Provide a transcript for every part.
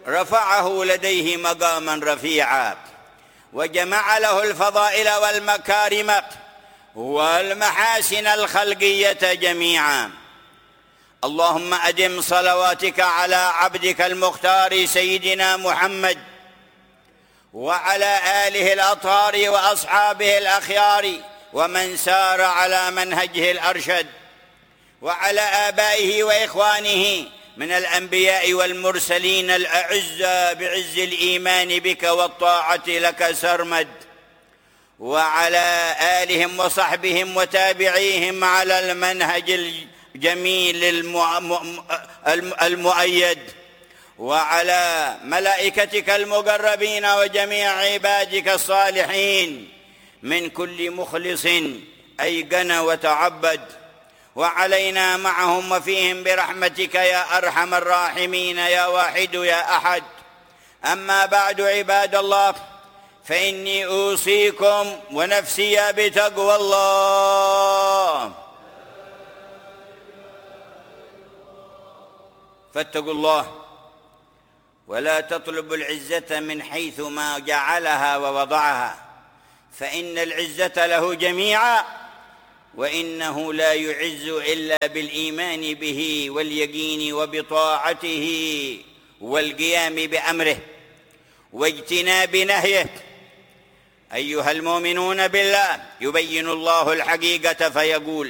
رفعه لديه مقاما رفيعا، وجمع له الفضائل والمكارم والمحاسن الخلقية جميعا. اللهم أدم صلواتك على عبدك المختار سيدنا محمد وعلى آله الأطهار وأصحابه الأخيار ومن سار على منهجه الأرشد، وعلى آبائه وإخوانه من الأنبياء والمرسلين الأعزة بعز الإيمان بك والطاعة لك سرمد، وعلى آلهم وصحبهم وتابعيهم على المنهج الجميل المؤيد، وعلى ملائكتك المقربين وجميع عبادك الصالحين من كل مخلص أيقن وتعبد، وعلينا معهم وفيهم برحمتك يا أرحم الراحمين يا واحد يا أحد. أما بعد عباد الله، فإني أوصيكم ونفسي بتقوى الله. فاتقوا الله ولا تطلبوا العزة من حيث ما جعلها ووضعها، فإن العزة له جميعا، وإنه لا يعز إلا بالإيمان به واليقين وبطاعته والقيام بأمره واجتناب نهيه. أيها المؤمنون بالله، يبين الله الحقيقة فيقول: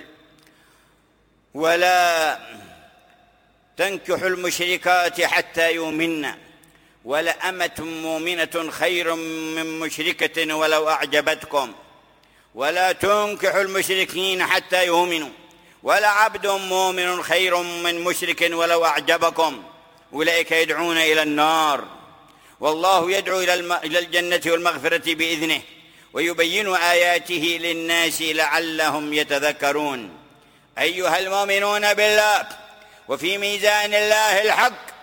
ولا تنكحوا المشركات حتى يؤمنن، ولأمة مؤمنة خير من مشركة ولو أعجبتكم، ولا تنكحوا المشركين حتى يؤمنوا، ولعبد مؤمن خير من مشرك ولو أعجبكم. أولئك يدعون إلى النار، والله يدعو إلى الجنة والمغفرة بإذنه، ويبين آياته للناس لعلهم يتذكرون. أيها المؤمنون بالله، وفي ميزان الله الحق